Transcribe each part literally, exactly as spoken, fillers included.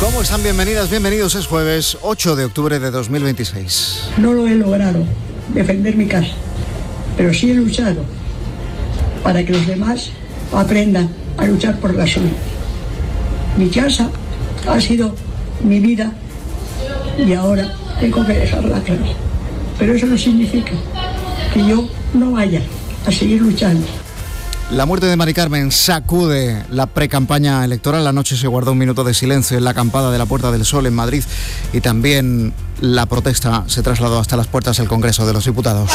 ¿Cómo están? Bienvenidas, bienvenidos. Es jueves ocho de octubre de dos mil veintiséis. No lo he logrado, defender mi casa, pero sí he luchado para que los demás aprendan a luchar por la suya. Mi casa ha sido mi vida y ahora tengo que dejarla clara. Pero eso no significa que yo no vaya a seguir luchando. La muerte de Mari Carmen sacude la precampaña electoral. Anoche se guardó un minuto de silencio en la acampada de la Puerta del Sol en Madrid y también la protesta se trasladó hasta las puertas del Congreso de los Diputados.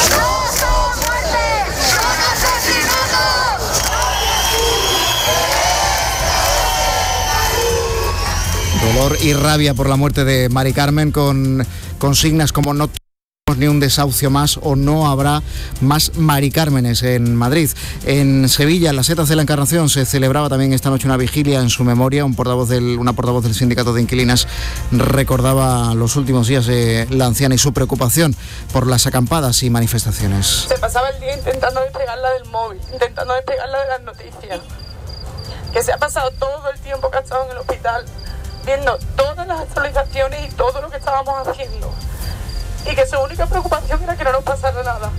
Dolor y rabia por la muerte de Mari Carmen, con consignas como no ni un desahucio más o no habrá más Mari Cármenes en Madrid. En Sevilla, en las Setas de la Encarnación, se celebraba también esta noche una vigilia en su memoria. Un portavoz del, una portavoz del sindicato de inquilinas recordaba los últimos días de la anciana y su preocupación por las acampadas y manifestaciones. Se pasaba el día intentando despegarla del móvil, intentando despegarla de las noticias. Que se ha pasado todo el tiempo que ha estado en el hospital viendo todas las actualizaciones y todo lo que estábamos haciendo. Y que su única preocupación era que no nos pasara nada.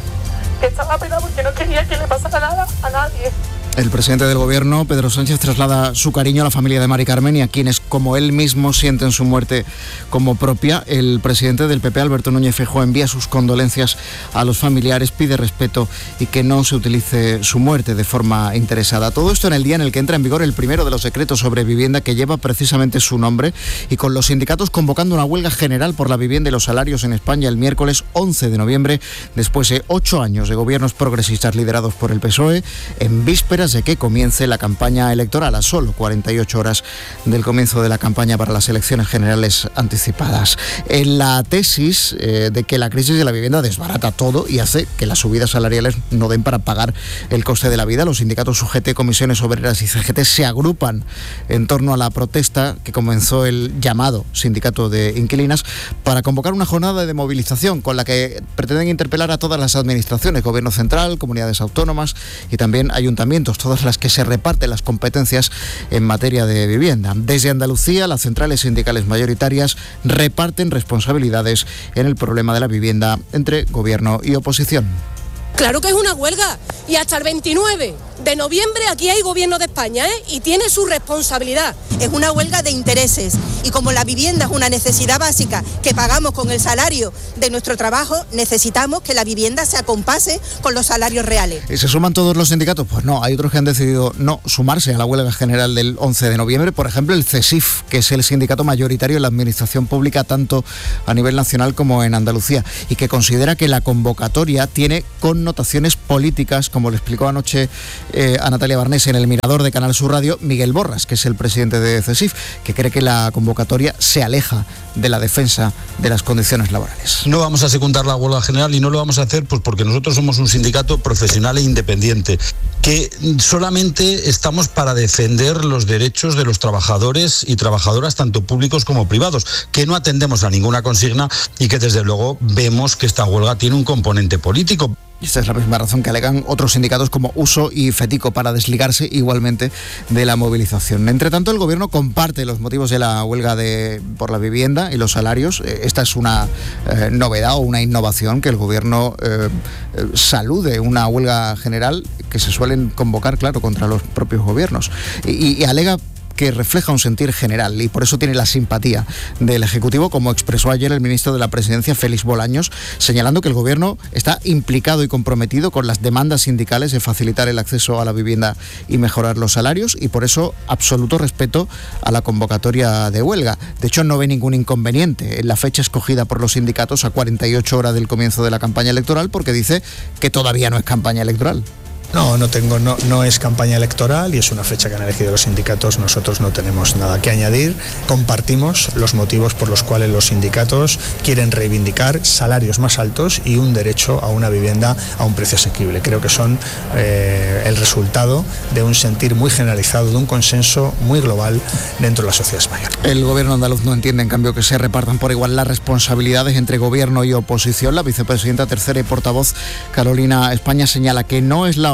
Que estaba penado porque no quería que le pasara nada a nadie. El presidente del Gobierno, Pedro Sánchez, traslada su cariño a la familia de Mari Carmen y a quienes, como él mismo, sienten su muerte como propia. El presidente del P P, Alberto Núñez Feijóo, envía sus condolencias a los familiares, pide respeto y que no se utilice su muerte de forma interesada. Todo esto en el día en el que entra en vigor el primero de los decretos sobre vivienda, que lleva precisamente su nombre, y con los sindicatos convocando una huelga general por la vivienda y los salarios en España el miércoles once de noviembre, después de ocho años de gobiernos progresistas liderados por el P S O E, en vísperas de que comience la campaña electoral, a solo cuarenta y ocho horas del comienzo de la campaña para las elecciones generales anticipadas. En la tesis eh, de que la crisis de la vivienda desbarata todo y hace que las subidas salariales no den para pagar el coste de la vida, los sindicatos U G T, Comisiones Obreras y C G T se agrupan en torno a la protesta que comenzó el llamado Sindicato de Inquilinas para convocar una jornada de movilización con la que pretenden interpelar a todas las administraciones, Gobierno central, comunidades autónomas y también ayuntamientos, todas las que se reparten las competencias en materia de vivienda. Desde Andalucía, las centrales sindicales mayoritarias reparten responsabilidades en el problema de la vivienda entre gobierno y oposición. Claro que es una huelga y hasta el veintinueve de noviembre aquí hay gobierno de España, ¿eh? Y tiene su responsabilidad. Es una huelga de intereses y como la vivienda es una necesidad básica que pagamos con el salario de nuestro trabajo, necesitamos que la vivienda se acompase con los salarios reales. ¿Y se suman todos los sindicatos? Pues no, hay otros que han decidido no sumarse a la huelga general del once de noviembre. Por ejemplo, el C E S I F, que es el sindicato mayoritario en la administración pública tanto a nivel nacional como en Andalucía, y que considera que la convocatoria tiene connotaciones políticas, como le explicó anoche eh, a Natalia Barnés en El Mirador de Canal Sur Radio Miguel Borras, que es el presidente de C E S I F, que cree que la convocatoria se aleja de la defensa de las condiciones laborales. No vamos a secundar la huelga general y no lo vamos a hacer pues porque nosotros somos un sindicato profesional e independiente, que solamente estamos para defender los derechos de los trabajadores y trabajadoras, tanto públicos como privados, que no atendemos a ninguna consigna y que desde luego vemos que esta huelga tiene un componente político. Y esta es la misma razón que alegan otros sindicatos como Uso y Fetico para desligarse igualmente de la movilización. Entre tanto, el Gobierno comparte los motivos de la huelga de, por la vivienda y los salarios. Esta es una eh, novedad o una innovación, que el Gobierno eh, eh, salude una huelga general que se suelen convocar, claro, contra los propios gobiernos. Y, y alega que refleja un sentir general y por eso tiene la simpatía del Ejecutivo, como expresó ayer el ministro de la Presidencia, Félix Bolaños, señalando que el Gobierno está implicado y comprometido con las demandas sindicales de facilitar el acceso a la vivienda y mejorar los salarios, y por eso absoluto respeto a la convocatoria de huelga. De hecho, no ve ningún inconveniente en la fecha escogida por los sindicatos, a cuarenta y ocho horas del comienzo de la campaña electoral, porque dice que todavía no es campaña electoral. No, no tengo, no, no es campaña electoral y es una fecha que han elegido los sindicatos. Nosotros no tenemos nada que añadir. Compartimos los motivos por los cuales los sindicatos quieren reivindicar salarios más altos y un derecho a una vivienda a un precio asequible. Creo que son eh, el resultado de un sentir muy generalizado, de un consenso muy global dentro de la sociedad española. El Gobierno andaluz no entiende, en cambio, que se repartan por igual las responsabilidades entre Gobierno y oposición. La vicepresidenta tercera y portavoz, Carolina España, señala que no es la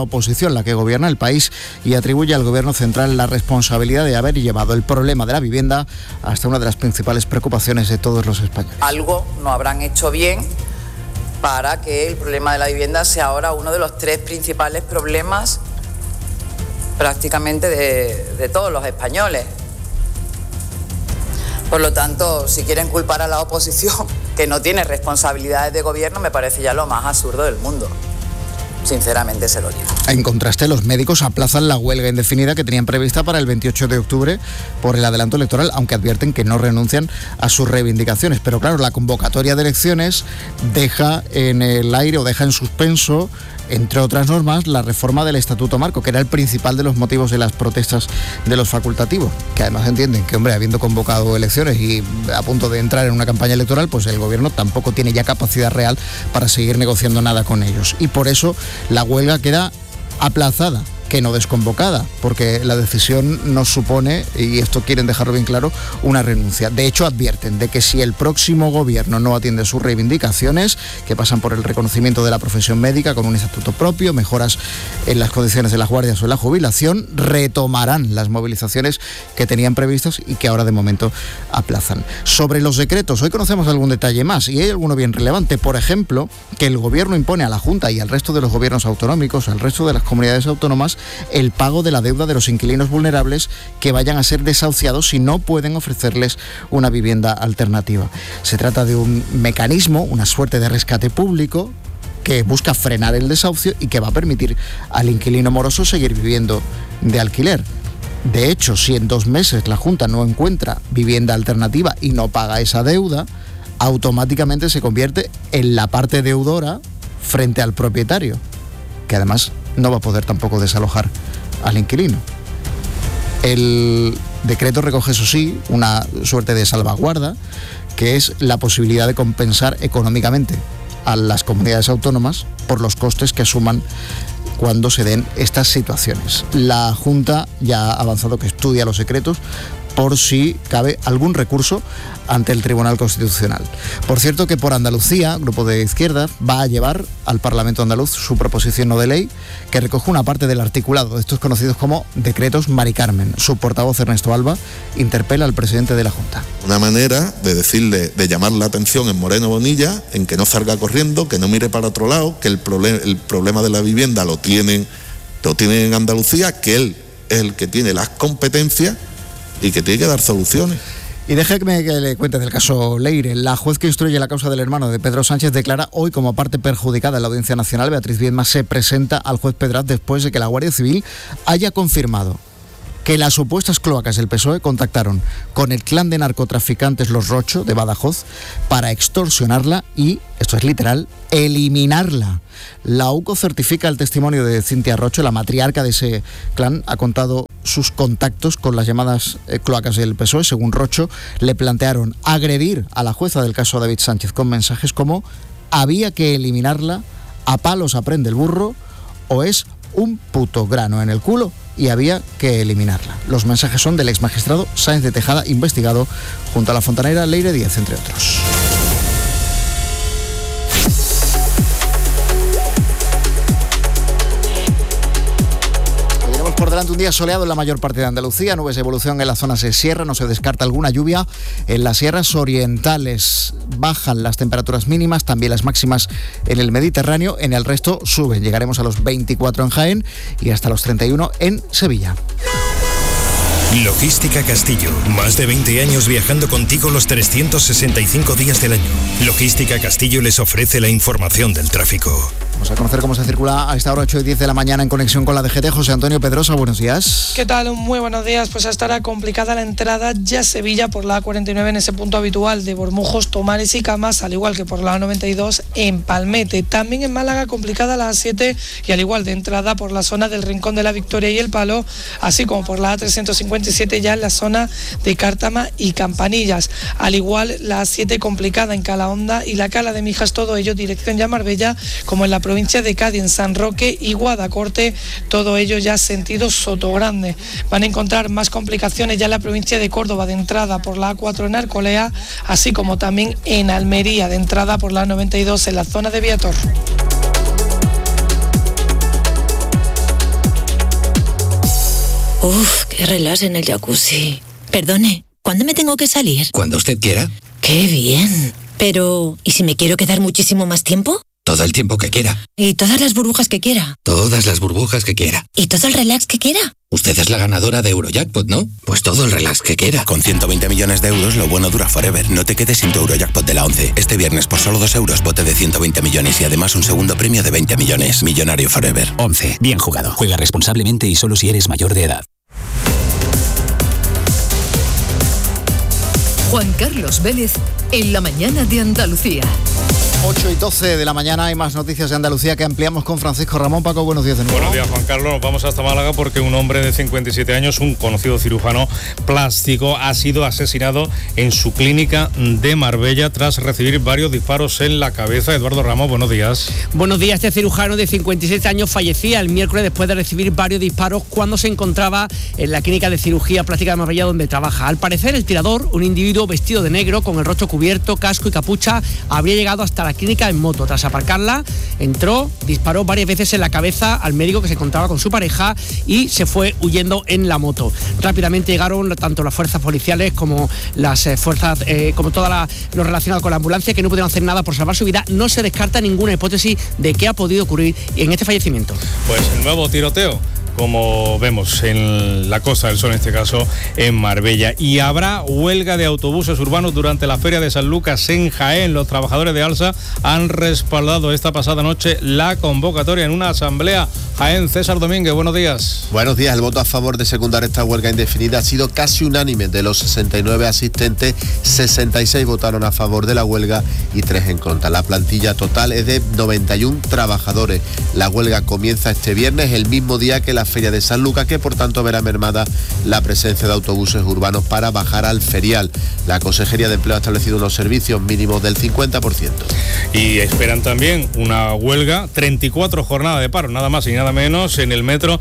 oposición la que gobierna el país y atribuye al Gobierno central la responsabilidad de haber llevado el problema de la vivienda hasta una de las principales preocupaciones de todos los españoles. Algo no habrán hecho bien para que el problema de la vivienda sea ahora uno de los tres principales problemas prácticamente de, de todos los españoles. Por lo tanto, si quieren culpar a la oposición, que no tiene responsabilidades de gobierno, me parece ya lo más absurdo del mundo. Sinceramente se lo digo. En contraste, los médicos aplazan la huelga indefinida que tenían prevista para el veintiocho de octubre por el adelanto electoral, aunque advierten que no renuncian a sus reivindicaciones. Pero claro, la convocatoria de elecciones deja en el aire o deja en suspenso, entre otras normas, la reforma del Estatuto Marco, que era el principal de los motivos de las protestas de los facultativos, que además entienden que, hombre, habiendo convocado elecciones y a punto de entrar en una campaña electoral, pues el gobierno tampoco tiene ya capacidad real para seguir negociando nada con ellos. Y por eso la huelga queda aplazada, que no desconvocada, porque la decisión no supone, y esto quieren dejarlo bien claro, una renuncia. De hecho, advierten de que si el próximo gobierno no atiende sus reivindicaciones, que pasan por el reconocimiento de la profesión médica con un estatuto propio, mejoras en las condiciones de las guardias o en la jubilación, retomarán las movilizaciones que tenían previstas y que ahora de momento aplazan. Sobre los decretos, hoy conocemos algún detalle más, y hay alguno bien relevante. Por ejemplo, que el gobierno impone a la Junta y al resto de los gobiernos autonómicos, al resto de las comunidades autónomas, el pago de la deuda de los inquilinos vulnerables que vayan a ser desahuciados si no pueden ofrecerles una vivienda alternativa. Se trata de un mecanismo, una suerte de rescate público que busca frenar el desahucio y que va a permitir al inquilino moroso seguir viviendo de alquiler. De hecho, si en dos meses la Junta no encuentra vivienda alternativa y no paga esa deuda, automáticamente se convierte en la parte deudora frente al propietario, que además no va a poder tampoco desalojar al inquilino. El decreto recoge, eso sí, una suerte de salvaguarda, que es la posibilidad de compensar económicamente a las comunidades autónomas por los costes que asuman cuando se den estas situaciones. La Junta ya ha avanzado que estudia los decretos por si cabe algún recurso ante el Tribunal Constitucional. Por cierto que por Andalucía, Grupo de Izquierda va a llevar al Parlamento andaluz su proposición no de ley que recoge una parte del articulado de estos conocidos como decretos Mari Carmen. Su portavoz Ernesto Alba interpela al presidente de la Junta. Una manera de decirle, de llamar la atención en Moreno Bonilla, en que no salga corriendo, que no mire para otro lado, que el, problem, el problema de la vivienda lo tienen, lo tienen en Andalucía, que él es el que tiene las competencias y que tiene que dar soluciones. Y déjeme que le cuente del caso Leire. La juez que instruye la causa del hermano de Pedro Sánchez declara hoy como parte perjudicada en la Audiencia Nacional. Beatriz Viedma se presenta al juez Pedraz después de que la Guardia Civil haya confirmado que las supuestas cloacas del P S O E contactaron con el clan de narcotraficantes Los Rocho de Badajoz para extorsionarla y, esto es literal, eliminarla. La U C O certifica el testimonio de Cintia Rocho, la matriarca de ese clan, ha contado sus contactos con las llamadas eh, cloacas del P S O E. Según Rocho, le plantearon agredir a la jueza del caso David Sánchez con mensajes como había que eliminarla, a palos aprende el burro o es un puto grano en el culo y había que eliminarla. Los mensajes son del ex magistrado Sáenz de Tejada, investigado junto a la fontanera Leire Díaz, entre otros. Por delante un día soleado en la mayor parte de Andalucía, nubes de evolución en las zonas de sierra, no se descarta alguna lluvia. En las sierras orientales bajan las temperaturas mínimas, también las máximas en el Mediterráneo, en el resto suben. Llegaremos a los veinticuatro en Jaén y hasta los treinta y uno en Sevilla. Logística Castillo, más de veinte años viajando contigo los trescientos sesenta y cinco días del año. Logística Castillo les ofrece la información del tráfico. Vamos a conocer cómo se circula a esta hora ocho y diez de la mañana en conexión con la D G T. José Antonio Pedrosa, buenos días. ¿Qué tal? Muy buenos días. Pues hasta ahora complicada la entrada ya a Sevilla por la A cuarenta y nueve en ese punto habitual de Bormujos, Tomares y Camas, al igual que por la A noventa y dos en Palmete. También en Málaga complicada la A siete y al igual de entrada por la zona del Rincón de la Victoria y El Palo, así como por la A trescientos cincuenta y siete ya en la zona de Cártama y Campanillas. Al igual la A siete complicada en Calahonda y la Cala de Mijas, todo ello dirección ya Marbella, como en la provincia de Cádiz, en San Roque y Guadacorte, todo ello ya sentido Sotogrande. Van a encontrar más complicaciones ya en la provincia de Córdoba de entrada por la A cuatro en Arcolea, así como también en Almería de entrada por la A noventa y dos en la zona de Viator. Uf, qué relax en el jacuzzi. Perdone, ¿cuándo me tengo que salir? Cuando usted quiera. ¡Qué bien! Pero, ¿y si me quiero quedar muchísimo más tiempo? Todo el tiempo que quiera. ¿Y todas las burbujas que quiera? Todas las burbujas que quiera. ¿Y todo el relax que quiera? Usted es la ganadora de Eurojackpot, ¿no? Pues todo el relax que quiera. Con ciento veinte millones de euros, lo bueno dura forever. No te quedes sin tu Eurojackpot de la once. Este viernes, por solo dos euros, bote de ciento veinte millones y además un segundo premio de veinte millones. Millonario forever. once. Bien jugado. Juega responsablemente y solo si eres mayor de edad. Juan Carlos Vélez, en la mañana de Andalucía. ocho y doce de la mañana, hay más noticias de Andalucía que ampliamos con Francisco Ramón. Paco, buenos días de nuevo. Buenos días, Juan Carlos. Nos vamos hasta Málaga porque un hombre de cincuenta y siete años, un conocido cirujano plástico, ha sido asesinado en su clínica de Marbella tras recibir varios disparos en la cabeza. Eduardo Ramos, buenos días. Buenos días. Este cirujano de cincuenta y siete años fallecía el miércoles después de recibir varios disparos cuando se encontraba en la clínica de cirugía plástica de Marbella donde trabaja. Al parecer, el tirador, un individuo vestido de negro con el rostro cubierto, casco y capucha, habría llegado hasta la clínica en moto. Tras aparcarla, entró, disparó varias veces en la cabeza al médico que se encontraba con su pareja y se fue huyendo en la moto. Rápidamente llegaron tanto las fuerzas policiales como las eh, fuerzas, eh, como todo lo relacionado con la ambulancia, que no pudieron hacer nada por salvar su vida. No se descarta ninguna hipótesis de qué ha podido ocurrir en este fallecimiento. Pues el nuevo tiroteo, como vemos en la Costa del Sol, en este caso en Marbella. Y habrá huelga de autobuses urbanos durante la Feria de San Lucas en Jaén. Los trabajadores de Alsa han respaldado esta pasada noche la convocatoria en una asamblea. Jaén, César Domínguez, buenos días. Buenos días. El voto a favor de secundar esta huelga indefinida ha sido casi unánime. De los sesenta y nueve asistentes, sesenta y seis votaron a favor de la huelga y tres en contra. La plantilla total es de noventa y uno trabajadores. La huelga comienza este viernes, el mismo día que la Feria de San Lucas, que por tanto verá mermada la presencia de autobuses urbanos para bajar al ferial. La Consejería de Empleo ha establecido unos servicios mínimos del cincuenta por ciento. Y esperan también una huelga, treinta y cuatro jornadas de paro, nada más y nada menos, en el metro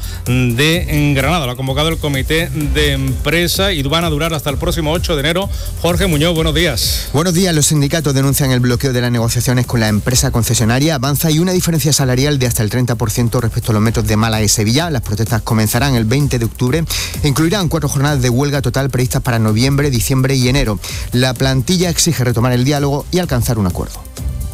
de Granada. Lo ha convocado el comité de empresa y van a durar hasta el próximo ocho de enero. Jorge Muñoz, buenos días. Buenos días. Los sindicatos denuncian el bloqueo de las negociaciones con la empresa concesionaria Avanza y una diferencia salarial de hasta el treinta por ciento respecto a los metros de Málaga y Sevilla. Las protestas comenzarán el veinte de octubre e incluirán cuatro jornadas de huelga total previstas para noviembre, diciembre y enero. La plantilla exige retomar el diálogo y alcanzar un acuerdo.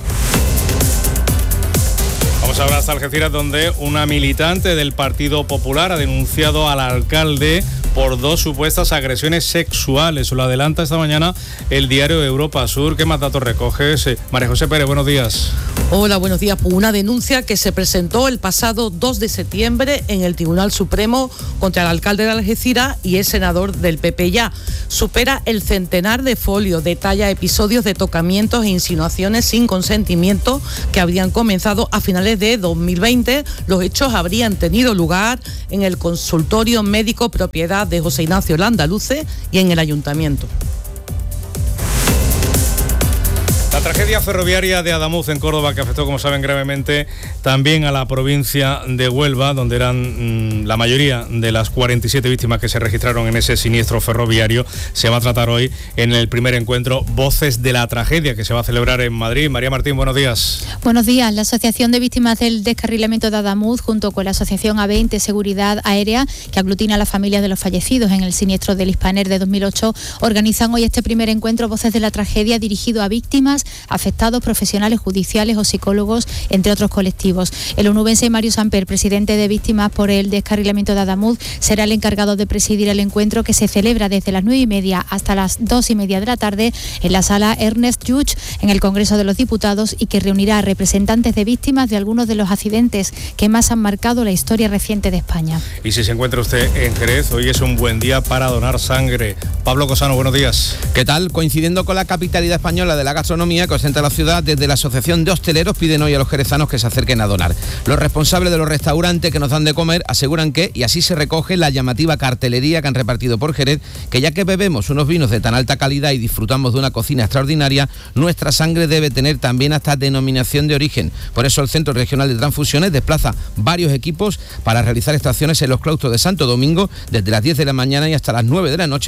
Vamos ahora hasta Algeciras, donde una militante del Partido Popular ha denunciado al alcalde por dos supuestas agresiones sexuales. Lo adelanta esta mañana el diario Europa Sur. ¿Qué más datos recoges? María José Pérez, buenos días. Hola, buenos días. Una denuncia que se presentó el pasado dos de septiembre en el Tribunal Supremo contra el alcalde de Algeciras y el senador del P P ya. Supera el centenar de folios, detalla episodios de tocamientos e insinuaciones sin consentimiento que habrían comenzado a finales de dos mil veinte. Los hechos habrían tenido lugar en el consultorio médico propiedad de José Ignacio Landaluce y en el ayuntamiento. La tragedia ferroviaria de Adamuz en Córdoba, que afectó, como saben, gravemente también a la provincia de Huelva, donde eran mmm, la mayoría de las cuarenta y siete víctimas que se registraron en ese siniestro ferroviario, se va a tratar hoy en el primer encuentro Voces de la Tragedia, que se va a celebrar en Madrid. María Martín, buenos días. Buenos días. La Asociación de Víctimas del Descarrilamiento de Adamuz, junto con la Asociación A veinte Seguridad Aérea, que aglutina a las familias de los fallecidos en el siniestro del Hispaner de dos mil ocho, organizan hoy este primer encuentro Voces de la Tragedia dirigido a víctimas, afectados, profesionales judiciales o psicólogos, entre otros colectivos. El onubense Mario Samper, presidente de Víctimas por el Descarrilamiento de Adamuz, será el encargado de presidir el encuentro, que se celebra desde las nueve y media hasta las dos y media de la tarde en la sala Ernest Lluch, en el Congreso de los Diputados, y que reunirá a representantes de víctimas de algunos de los accidentes que más han marcado la historia reciente de España. Y si se encuentra usted en Jerez, hoy es un buen día para donar sangre. Pablo Cosano, buenos días. ¿Qué tal? Coincidiendo con la capitalidad española de la gastronomía que ostenta la ciudad, desde la Asociación de Hosteleros piden hoy a los jerezanos que se acerquen a donar. Los responsables de los restaurantes que nos dan de comer aseguran que, y así se recoge la llamativa cartelería que han repartido por Jerez, que ya que bebemos unos vinos de tan alta calidad y disfrutamos de una cocina extraordinaria, nuestra sangre debe tener también hasta denominación de origen. Por eso el Centro Regional de Transfusiones desplaza varios equipos para realizar estaciones en los claustros de Santo Domingo desde las diez de la mañana y hasta las nueve de la noche, parando solo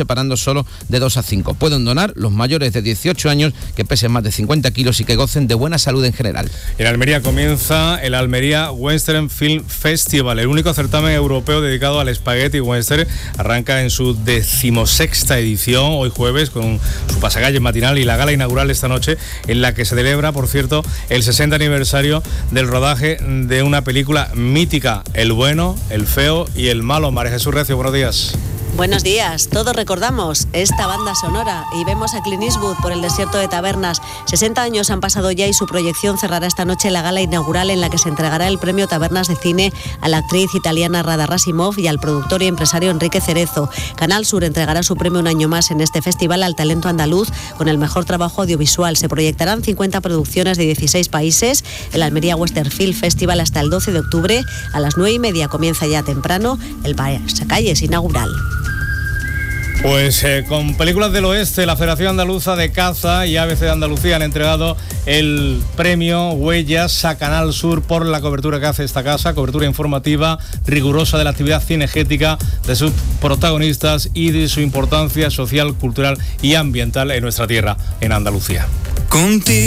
solo de dos a cinco. Pueden donar los mayores de dieciocho años que pesen más de cincuenta kilos y que gocen de buena salud en general. En Almería comienza el Almería Western Film Festival, el único certamen europeo dedicado al Spaghetti Western. Arranca en su decimosexta edición, hoy jueves, con su pasacalle matinal y la gala inaugural esta noche, en la que se celebra, por cierto, el sesenta aniversario del rodaje de una película mítica, El bueno, el feo y el malo. María Jesús Recio, buenos días. Buenos días, todos recordamos esta banda sonora y vemos a Clint Eastwood por el desierto de Tabernas. sesenta años han pasado ya y su proyección cerrará esta noche la gala inaugural en la que se entregará el premio Tabernas de Cine a la actriz italiana Rada Rasimov y al productor y empresario Enrique Cerezo. Canal Sur entregará su premio un año más en este festival al talento andaluz con el mejor trabajo audiovisual. Se proyectarán cincuenta producciones de dieciséis países. El Almería Western Film Festival hasta el doce de octubre. A las nueve y media comienza ya temprano el pasacalles inaugural. Pues eh, con Películas del Oeste, la Federación Andaluza de Caza y A B C de Andalucía han entregado el premio Huellas a Canal Sur por la cobertura que hace esta casa, cobertura informativa rigurosa de la actividad cinegética, de sus protagonistas y de su importancia social, cultural y ambiental en nuestra tierra, en Andalucía. Contigo.